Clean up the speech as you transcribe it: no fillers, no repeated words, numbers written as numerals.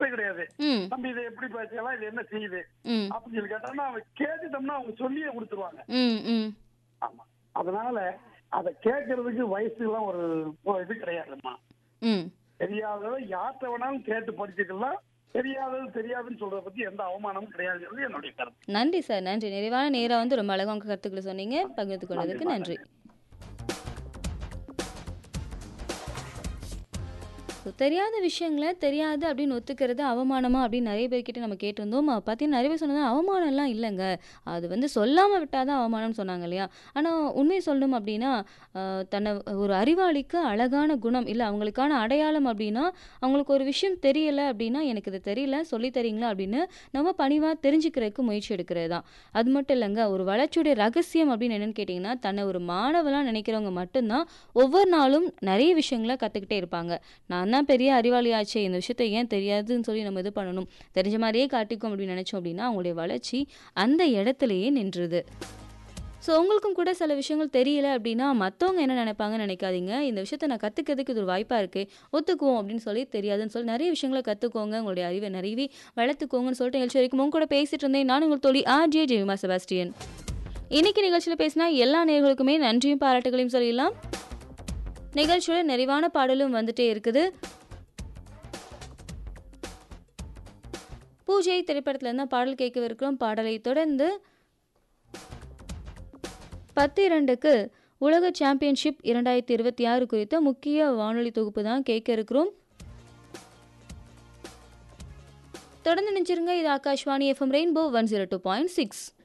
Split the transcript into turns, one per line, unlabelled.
கேட்கறதே கிடையாது.
ம்.
நம்ம இதை எப்படி பேசலாம், இது என்ன செய்யுது
ம்.
அப்படின்னு சொல்லி கேட்டோம்னா அவன் கேட்டுட்டோம்னா அவங்க சொல்லியே கொடுத்துருவாங்க.
ம். ம்.
ஆமா. அதனால அதை கேட்கறதுக்கு வயசுலாம் ஒரு இது கிடையாதும்மா.
ம்.
தெரியாததை யார்கிட்ட வேணாலும் கேட்டு படிச்சுக்கலாம். தெரியாதது தெரியாதுன்னு சொல்றத பத்தி எந்த அவமானமும் கிடையாதுங்கிறது என்னுடைய கருத்து.
நன்றி சார். நன்றி. நிறைவான நேரம் வந்து ரொம்ப அழகா உங்க கருத்துக்களை சொன்னீங்க. பகிர்ந்து கொண்டதுக்கு
நன்றிம்மா,
நன்றி.
நன்றி.
தெரியாத விஷயங்கள தெரியாது அப்படின்னு ஒத்துக்கிறது அவமானமா அப்படின்னு நிறைய பேர்கிட்ட நம்ம கேட்டிருந்தோம். பார்த்தீங்கன்னா நிறைய பேர் சொன்னது அவமானம்லாம் இல்லங்க. அது வந்து சொல்லாம விட்டா தான் அவமானம்னு சொன்னாங்க இல்லையா? ஆனா உண்மைய சொல்லணும் அப்படின்னா, தன்னை ஒரு அறிவாளிக்கு அழகான குணம் இல்ல அவங்களுக்கான அடையாளம் அப்படின்னா, அவங்களுக்கு ஒரு விஷயம் தெரியல அப்படின்னா, எனக்கு இது தெரியல சொல்லி தரீங்களா அப்படின்னு நம்ம பணிவா தெரிஞ்சுக்கிறதுக்கு முயற்சி எடுக்கிறது தான். அது மட்டும் இல்லங்க. ஒரு வளர்ச்சியுடைய ரகசியம் அப்படின்னு என்னன்னு கேட்டிங்கன்னா, தன்னை ஒரு மாணவலா நினைக்கிறவங்க மட்டும்தான் ஒவ்வொரு நாளும் நிறைய விஷயங்கள கத்துக்கிட்டே இருப்பாங்க. நான் தான் பெரிய அறிவாளியாச்சே! இந்த விஷயத்த ஏன் தெரியாதுன்னு சொல்லி நம்ம இது பண்ணணும். தெரிஞ்ச மாரியே காட்டிக்கும் அப்படின்னு நினைச்சோம் அப்படின்னா, அவங்களுடைய வளர்ச்சி அந்த இடத்திலேயே நின்றுது. ஸோ உங்களுக்கும் கூட சில விஷயங்கள் தெரியல அப்படின்னா, மத்தவங்க என்ன நினைப்பாங்கன்னு நினைக்காதீங்க. இந்த விஷயத்த நான் கத்துக்கிறதுக்கு இது ஒரு வாய்ப்பா இருக்கே! ஒத்துக்குவோம் அப்படின்னு சொல்லி தெரியாதுன்னு சொல்லி நிறைய விஷயங்கள கத்துக்கோங்க. உங்களுடைய அறிவை நிறையவே வளர்த்துக்கோங்கன்னு சொல்லிட்டு நிகழ்ச்சி வரைக்கும் உங்க கூட பேசிட்டு இருந்தேன். நான் உங்கள் தோழி ஆர்ஜே ஜெமிமா செபாஸ்டியன். இன்னைக்கு நிகழ்ச்சியில பேசினா எல்லா நேயர்களுக்குமே நன்றியும் பாராட்டுகளையும் சொல்லிடலாம். நிகழ்ச்சியோட நிறைவான பாடலும் வந்துட்டே இருக்குது. பூஜை திரைப்படத்துல இருந்து பாடல் கேட்கவிருக்கிறோம். பாடலை தொடர்ந்து 10:02க்கு உலக சாம்பியன்ஷிப் 2026 குறித்த முக்கிய வானொலி தொகுப்பு தான் கேட்க இருக்கிறோம். தொடர்ந்து நினைச்சிருங்க. இது ஆகாஷ்வாணி FM ரெயின்போ 102.6.